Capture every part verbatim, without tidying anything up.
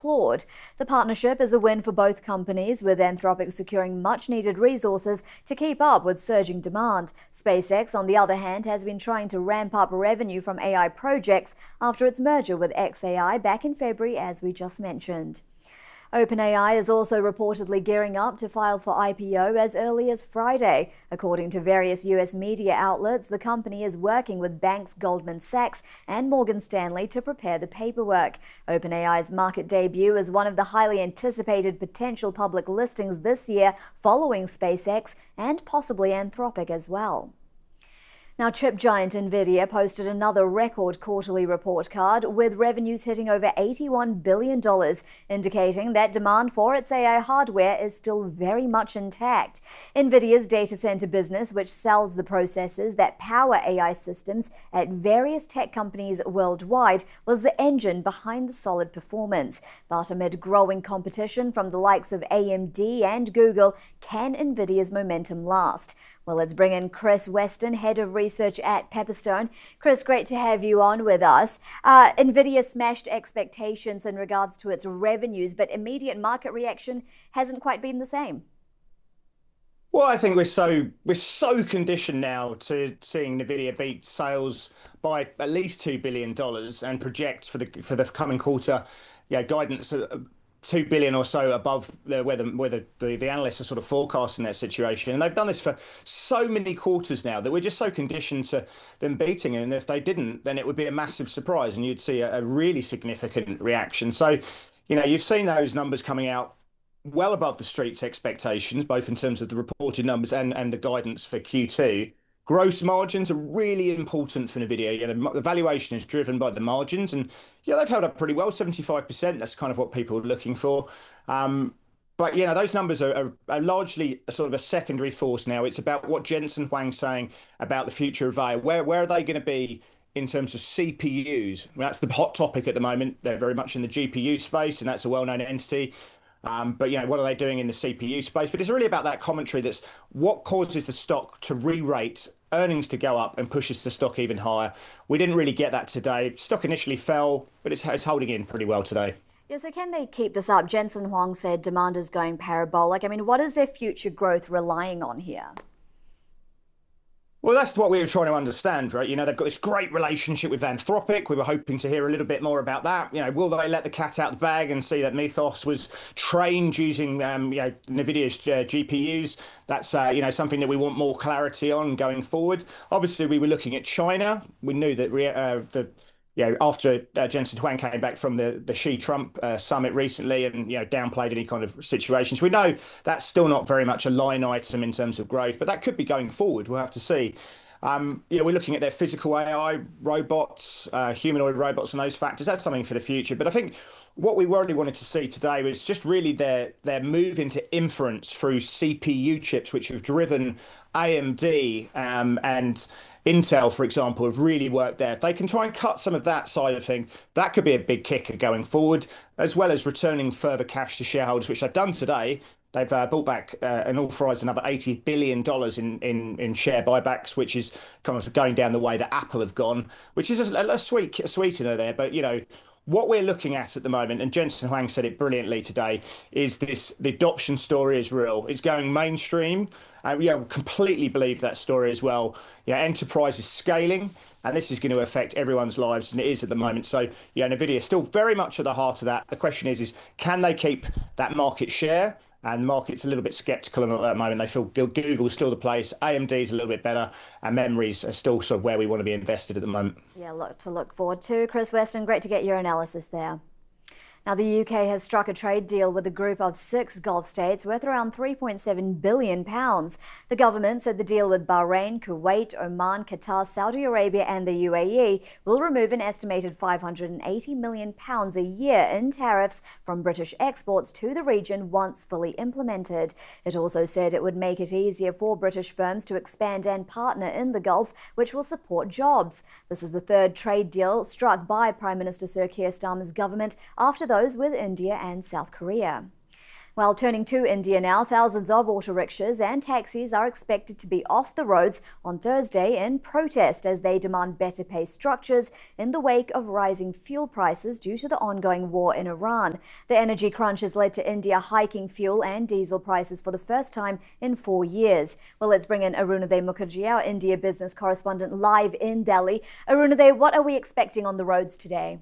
Claude. The partnership is a win for both companies, with Anthropic securing much-needed resources to keep up with surging demand. SpaceX, on the other hand, has been trying to ramp up revenue from A I projects after its merger with xAI back in February, as we just mentioned. OpenAI is also reportedly gearing up to file for I P O as early as Friday. According to various U S media outlets, the company is working with banks Goldman Sachs and Morgan Stanley to prepare the paperwork. OpenAI's market debut is one of the highly anticipated potential public listings this year, following SpaceX and possibly Anthropic as well. Now, chip giant Nvidia posted another record quarterly report card, with revenues hitting over eighty-one billion dollars, indicating that demand for its A I hardware is still very much intact. Nvidia's data center business, which sells the processors that power A I systems at various tech companies worldwide, was the engine behind the solid performance. But amid growing competition from the likes of A M D and Google, can Nvidia's momentum last? Well, let's bring in Chris Weston, Head of Research at Pepperstone. Chris, great to have you on with us. Uh, Nvidia smashed expectations in regards to its revenues, but immediate market reaction hasn't quite been the same. Well, I think we're so we're so conditioned now to seeing Nvidia beat sales by at least two billion dollars and project for the for the coming quarter, yeah, guidance of two billion or so above the, where, the, where the, the, the analysts are sort of forecasting their situation. And they've done this for so many quarters now that we're just so conditioned to them beating it. And if they didn't, then it would be a massive surprise and you'd see a, a really significant reaction. So, you know, you've seen those numbers coming out well above the street's expectations, both in terms of the reported numbers and, and the guidance for Q two. Gross margins are really important for Nvidia. You know, the valuation is driven by the margins, and yeah, they've held up pretty well, seventy-five percent. That's kind of what people are looking for. Um, but you know, those numbers are, are, are largely a sort of a secondary force now. It's about what Jensen Huang's saying about the future of A I. Where where are they going to be in terms of C P Us? Well, that's the hot topic at the moment. They're very much in the G P U space, and that's a well-known entity. Um, but, you know, what are they doing in the C P U space? But it's really about that commentary that's what causes the stock to re-rate, earnings to go up and pushes the stock even higher. We didn't really get that today. Stock initially fell, but it's, it's holding in pretty well today. Yeah, so can they keep this up? Jensen Huang said demand is going parabolic. I mean, what is their future growth relying on here? Well, that's what we were trying to understand, right? You know, they've got this great relationship with Anthropic. We were hoping to hear a little bit more about that. You know, will they let the cat out the bag and see that Mythos was trained using, um, you know, NVIDIA's uh, G P Us? That's, uh, you know, something that we want more clarity on going forward. Obviously, we were looking at China. We knew that uh, the you know, after uh, Jensen Huang came back from the, the Xi-Trump uh, summit recently and, you know, downplayed any kind of situations, we know that's still not very much a line item in terms of growth, but that could be going forward. We'll have to see. Um, you know, we're looking at their physical A I, robots, uh, humanoid robots and those factors. That's something for the future. But I think what we really wanted to see today was just really their their move into inference through C P U chips, which have driven A M D um, and Intel, for example, have really worked there. If they can try and cut some of that side of things, that could be a big kicker going forward, as well as returning further cash to shareholders, which they've done today. They've uh, bought back uh, and authorised another eighty billion dollars in, in, in share buybacks, which is kind of going down the way that Apple have gone, which is a, a, sweet, a sweetener there. But, you know, what we're looking at at the moment, and Jensen Huang said it brilliantly today, is this: the adoption story is real. It's going mainstream. And yeah, we completely believe that story as well. Yeah, enterprise is scaling, and this is going to affect everyone's lives, and it is at the moment. So, yeah, Nvidia is still very much at the heart of that. The question is, is can they keep that market share? And the market's a little bit sceptical at the moment. They feel Google's still the place, A M D's a little bit better, and memories are still sort of where we want to be invested at the moment. Yeah, look to look forward to. Chris Weston, great to get your analysis there. Now, the U K has struck a trade deal with a group of six Gulf states worth around three point seven billion pounds. The government said the deal with Bahrain, Kuwait, Oman, Qatar, Saudi Arabia and the U A E will remove an estimated five hundred eighty million pounds a year in tariffs from British exports to the region once fully implemented. It also said it would make it easier for British firms to expand and partner in the Gulf, which will support jobs. This is the third trade deal struck by Prime Minister Sir Keir Starmer's government after those with India and South Korea. Well, turning to India now, thousands of auto rickshaws and taxis are expected to be off the roads on Thursday in protest as they demand better pay structures in the wake of rising fuel prices due to the ongoing war in Iran. The energy crunch has led to India hiking fuel and diesel prices for the first time in four years. Well, let's bring in Arunodhay Mukherjee, our India business correspondent, live in Delhi. Arunodhay, what are we expecting on the roads today?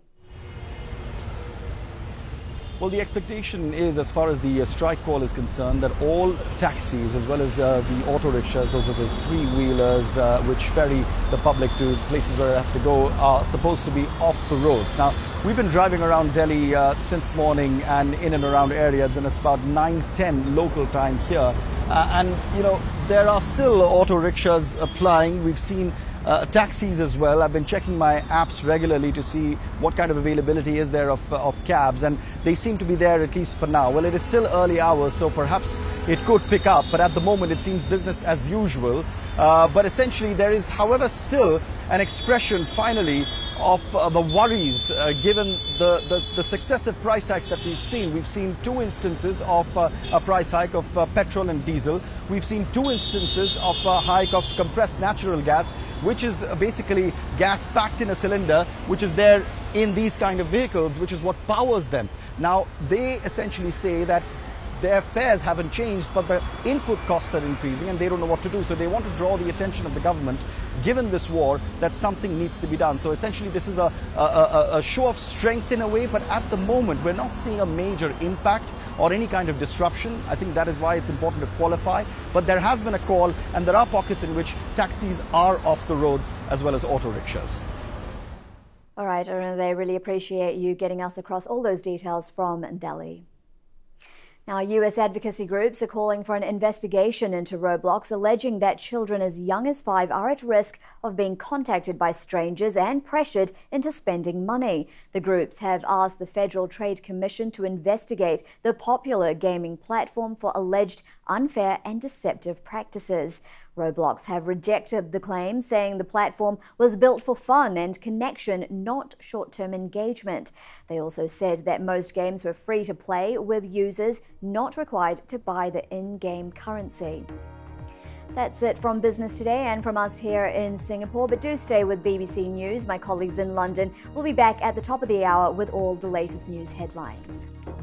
Well, the expectation is, as far as the uh, strike call is concerned, that all taxis, as well as uh, the auto rickshaws, those are the three-wheelers uh, which ferry the public to places where they have to go, are supposed to be off the roads. Now, we've been driving around Delhi uh, since morning and in and around areas, and it's about nine ten local time here. Uh, and, you know, there are still auto rickshaws applying. We've seen Uh, taxis as well. I've been checking my apps regularly to see what kind of availability is there of, uh, of cabs, and they seem to be there at least for now. Well, it is still early hours, so perhaps it could pick up, but at the moment it seems business as usual. Uh, but essentially there is, however, still an expression finally of uh, the worries uh, given the, the, the successive price hikes that we've seen. We've seen two instances of uh, a price hike of uh, petrol and diesel. We've seen two instances of a hike of compressed natural gas, which is basically gas packed in a cylinder, which is there in these kind of vehicles, which is what powers them. Now, they essentially say that their fares haven't changed, but the input costs are increasing and they don't know what to do. So they want to draw the attention of the government, given this war, that something needs to be done. So essentially this is a, a, a, a show of strength in a way, but at the moment we're not seeing a major impact or any kind of disruption. I think that is why it's important to qualify. But there has been a call, and there are pockets in which taxis are off the roads as well as auto rickshaws. All right, Arunodhay, really appreciate you getting us across all those details from Delhi. Now, U S advocacy groups are calling for an investigation into Roblox, alleging that children as young as five are at risk of being contacted by strangers and pressured into spending money. The groups have asked the Federal Trade Commission to investigate the popular gaming platform for alleged unfair and deceptive practices. Roblox have rejected the claim, saying the platform was built for fun and connection, not short-term engagement. They also said that most games were free to play, with users not required to buy the in-game currency. That's it from Business Today and from us here in Singapore, but do stay with B B C News. My colleagues in London will be back at the top of the hour with all the latest news headlines.